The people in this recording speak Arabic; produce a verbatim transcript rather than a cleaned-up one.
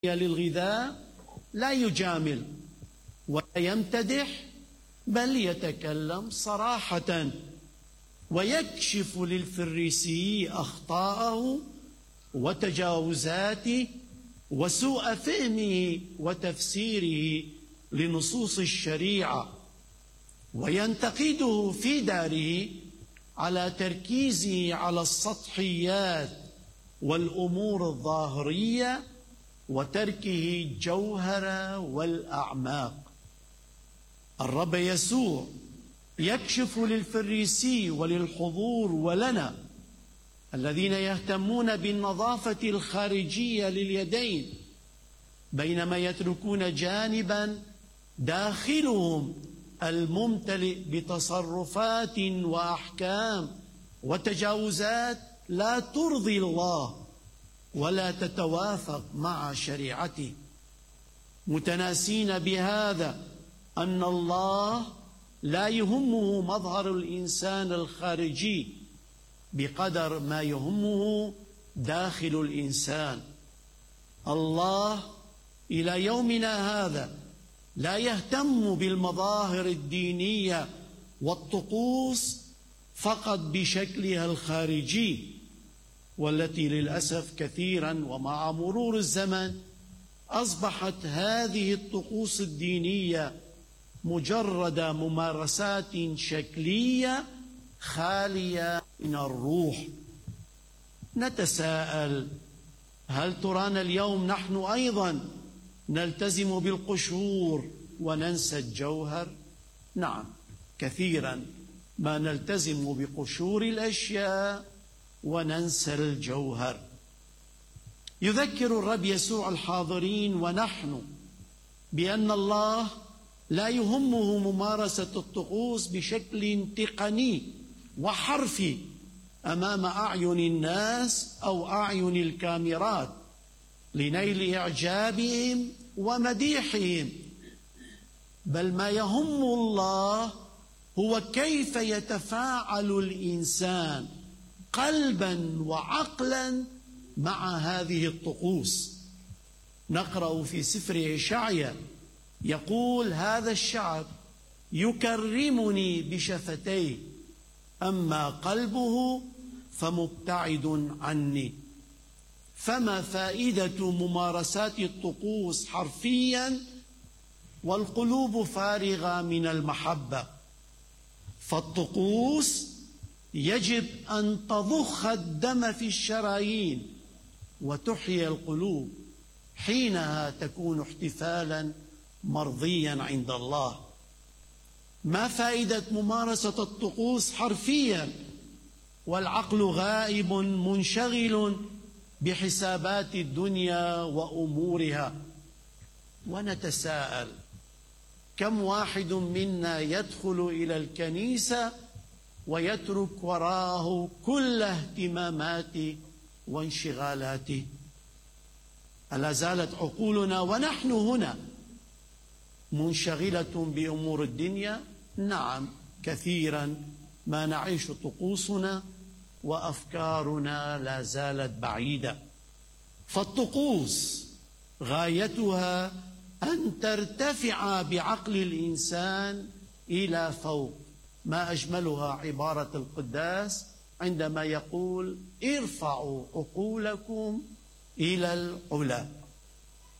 للغذاء لا يجامل ولا يمتدح، بل يتكلم صراحة ويكشف للفريسي أخطاءه وتجاوزاته وسوء فهمه وتفسيره لنصوص الشريعة، وينتقده في داره على تركيزه على السطحيات والأمور الظاهرية وتركه الجوهر والأعماق. الرب يسوع يكشف للفريسي وللحضور ولنا الذين يهتمون بالنظافة الخارجية لليدين، بينما يتركون جانبا داخلهم الممتلئ بتصرفات وأحكام وتجاوزات لا ترضي الله ولا تتوافق مع شريعته، متناسين بهذا أن الله لا يهمه مظهر الإنسان الخارجي بقدر ما يهمه داخل الإنسان. الله إلى يومنا هذا لا يهتم بالمظاهر الدينية والطقوس فقط بشكلها الخارجي، والتي للأسف كثيرا ومع مرور الزمن أصبحت هذه الطقوس الدينية مجرد ممارسات شكلية خالية من الروح. نتساءل: هل ترانا اليوم نحن أيضا نلتزم بالقشور وننسى الجوهر؟ نعم، كثيرا ما نلتزم بقشور الأشياء وننسى الجوهر. يذكر الرب يسوع الحاضرين ونحن بأن الله لا يهمه ممارسة الطقوس بشكل تقني وحرفي أمام أعين الناس أو أعين الكاميرات لنيل إعجابهم ومديحهم، بل ما يهم الله هو كيف يتفاعل الإنسان قلبا وعقلا مع هذه الطقوس. نقرأ في سفر إشعياء يقول: هذا الشعب يكرمني بشفتيه، أما قلبه فمبتعد عني. فما فائدة ممارسات الطقوس حرفيا والقلوب فارغة من المحبة؟ فالطقوس يجب أن تضخ الدم في الشرايين وتحيي القلوب، حينها تكون احتفالا مرضيا عند الله. ما فائدة ممارسة الطقوس حرفيا والعقل غائب منشغل بحسابات الدنيا وأمورها؟ ونتساءل: كم واحد منا يدخل إلى الكنيسة ويترك وراءه كل اهتماماته وانشغالاته؟ ألا زالت عقولنا ونحن هنا منشغلة بأمور الدنيا؟ نعم، كثيرا ما نعيش طقوسنا وأفكارنا لا زالت بعيدة. فالطقوس غايتها أن ترتفع بعقل الإنسان إلى فوق. ما أجملها عبارة القداس عندما يقول: ارفعوا عقولكم إلى العلا.